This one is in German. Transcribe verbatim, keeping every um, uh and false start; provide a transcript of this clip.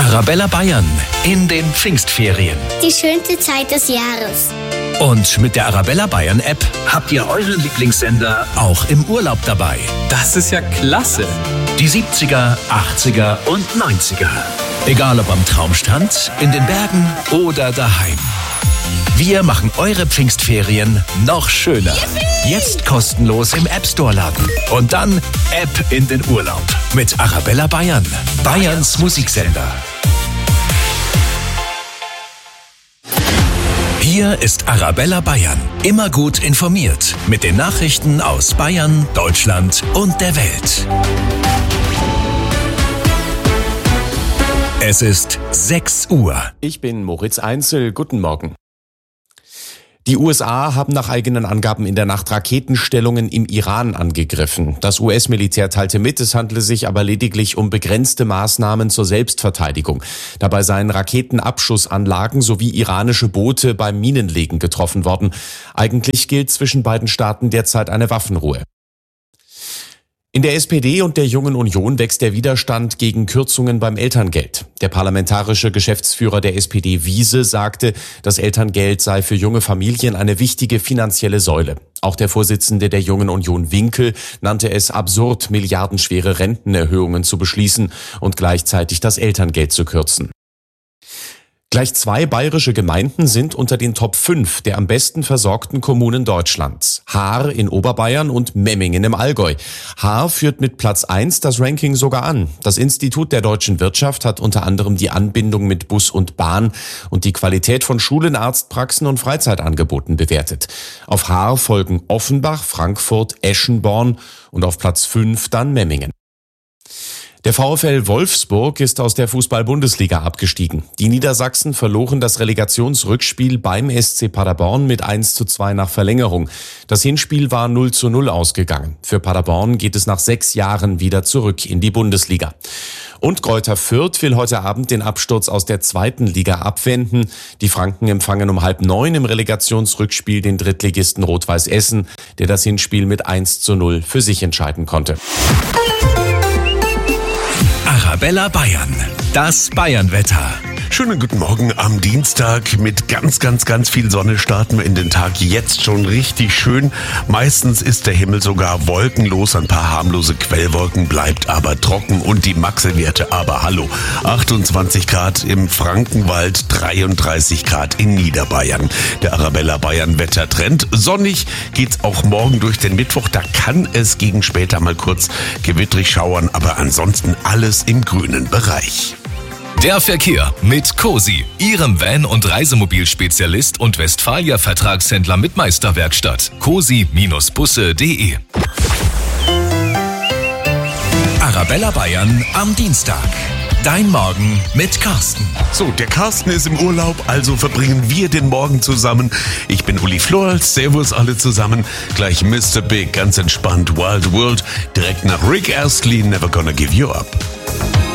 Arabella Bayern in den Pfingstferien. Die schönste Zeit des Jahres. Und mit der Arabella Bayern App habt ihr euren Lieblingssender auch im Urlaub dabei. Das ist ja klasse. Die siebziger, achtziger und neunziger. Egal ob am Traumstrand, in den Bergen oder daheim. Wir machen eure Pfingstferien noch schöner. Jetzt kostenlos im App Store laden. Und dann App in den Urlaub. Mit Arabella Bayern. Bayerns Musiksender. Hier ist Arabella Bayern. Immer gut informiert. Mit den Nachrichten aus Bayern, Deutschland und der Welt. Es ist sechs Uhr. Ich bin Moritz Einzel. Guten Morgen. Die U S A haben nach eigenen Angaben in der Nacht Raketenstellungen im Iran angegriffen. Das U S-Militär teilte mit, es handle sich aber lediglich um begrenzte Maßnahmen zur Selbstverteidigung. Dabei seien Raketenabschussanlagen sowie iranische Boote beim Minenlegen getroffen worden. Eigentlich gilt zwischen beiden Staaten derzeit eine Waffenruhe. In der S P D und der Jungen Union wächst der Widerstand gegen Kürzungen beim Elterngeld. Der parlamentarische Geschäftsführer der S P D Wiese sagte, das Elterngeld sei für junge Familien eine wichtige finanzielle Säule. Auch der Vorsitzende der Jungen Union Winkel nannte es absurd, milliardenschwere Rentenerhöhungen zu beschließen und gleichzeitig das Elterngeld zu kürzen. Gleich zwei bayerische Gemeinden sind unter den Top fünf der am besten versorgten Kommunen Deutschlands. Haar in Oberbayern und Memmingen im Allgäu. Haar führt mit Platz eins das Ranking sogar an. Das Institut der deutschen Wirtschaft hat unter anderem die Anbindung mit Bus und Bahn und die Qualität von Schulen, Arztpraxen und Freizeitangeboten bewertet. Auf Haar folgen Offenbach, Frankfurt, Eschenborn und auf Platz fünf dann Memmingen. Der VfL Wolfsburg ist aus der Fußball-Bundesliga abgestiegen. Die Niedersachsen verloren das Relegationsrückspiel beim S C Paderborn mit eins zu zwei nach Verlängerung. Das Hinspiel war null zu null ausgegangen. Für Paderborn geht es nach sechs Jahren wieder zurück in die Bundesliga. Und Greuther Fürth will heute Abend den Absturz aus der zweiten Liga abwenden. Die Franken empfangen um halb neun im Relegationsrückspiel den Drittligisten Rot-Weiß Essen, der das Hinspiel mit eins zu null für sich entscheiden konnte. Arabella Bayern, das Bayernwetter. Schönen guten Morgen am Dienstag. Mit ganz, ganz, ganz viel Sonne starten wir in den Tag jetzt schon richtig schön. Meistens ist der Himmel sogar wolkenlos. Ein paar harmlose Quellwolken, bleibt aber trocken. Und die Maxewerte aber, hallo, achtundzwanzig Grad im Frankenwald, dreiunddreißig Grad in Niederbayern. Der Arabella Bayern Wettertrend. Sonnig geht's auch morgen durch den Mittwoch. Da kann es gegen später mal kurz gewittrig schauern, aber ansonsten alles im grünen Bereich. Der Verkehr mit Cosi, Ihrem Van- und Reisemobilspezialist und Westfalia-Vertragshändler mit Meisterwerkstatt. cosi Bindestrich busse punkt de. Arabella Bayern am Dienstag. Dein Morgen mit Carsten. So, der Carsten ist im Urlaub, also verbringen wir den Morgen zusammen. Ich bin Uli Flor, servus alle zusammen. Gleich Mister Big, ganz entspannt, Wild World. Direkt nach Rick Astley, Never Gonna Give You Up.